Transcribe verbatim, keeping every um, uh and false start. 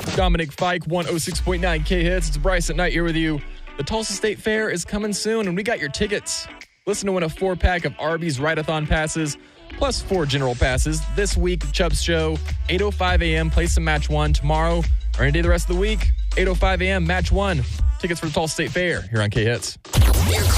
Dominic Fike, one oh six point nine K-Hits. It's Bryce at night here with you. The Tulsa State Fair is coming soon, and we got your tickets. Listen to win a four-pack of Arby's Ride-a-thon passes, plus four general passes. This week, Chubb's Show, eight oh five a.m., play some Match One. Tomorrow, or any day the rest of the week, eight oh five a.m., Match One. Tickets for the Tulsa State Fair here on K-Hits.